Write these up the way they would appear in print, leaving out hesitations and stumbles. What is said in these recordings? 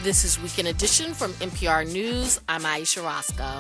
This is Weekend Edition from NPR News. I'm Aisha Roscoe.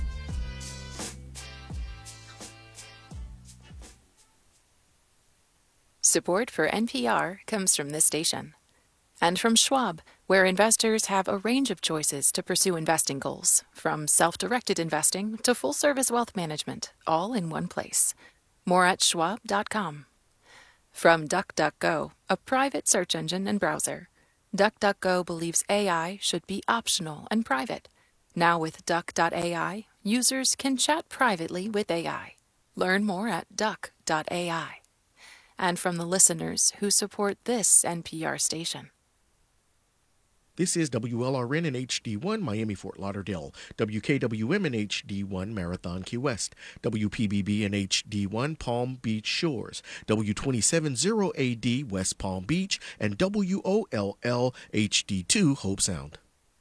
Support for NPR comes from this station. And from Schwab, where investors have a range of choices to pursue investing goals, from self-directed investing to full-service wealth management, all in one place. More at schwab.com. From DuckDuckGo, a private search engine and browser. DuckDuckGo believes AI should be optional and private. Now with Duck.ai, users can chat privately with AI. Learn more at Duck.ai. And from the listeners who support this NPR station. This is WLRN in HD1, Miami, Fort Lauderdale, WKWM in HD1, Marathon, Key West, WPBB in HD1, Palm Beach Shores, W270AD, West Palm Beach, and WOLL HD2, Hope Sound.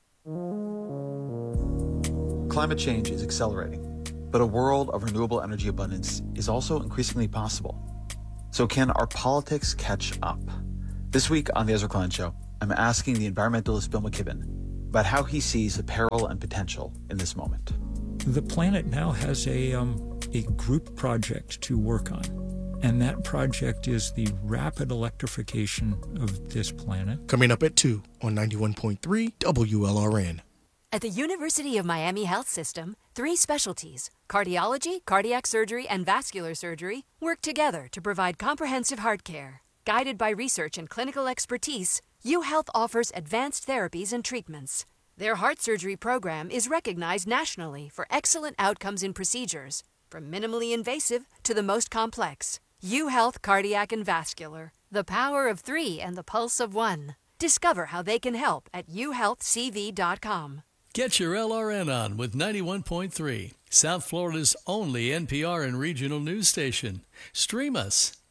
Climate change is accelerating, but a world of renewable energy abundance is also increasingly possible. So can our politics catch up? This week on The Ezra Klein Show, I'm asking the environmentalist Bill McKibben about how he sees the peril and potential in this moment. The planet now has a group project to work on, and that project is the rapid electrification of this planet. Coming up at 2 on 91.3 WLRN. At the University of Miami Health System, 3 specialties, cardiology, cardiac surgery, and vascular surgery, work together to provide comprehensive heart care. Guided by research and clinical expertise, UHealth offers advanced therapies and treatments. Their heart surgery program is recognized nationally for excellent outcomes in procedures, from minimally invasive to the most complex. UHealth Cardiac and Vascular, the power of 3 and the pulse of 1. Discover how they can help at uhealthcv.com. Get your LRN on with 91.3, South Florida's only NPR and regional news station. Stream us